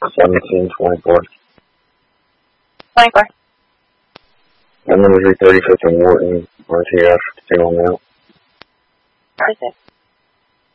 1724. 24. My number is 35th and Wharton, RTF, single male. 36.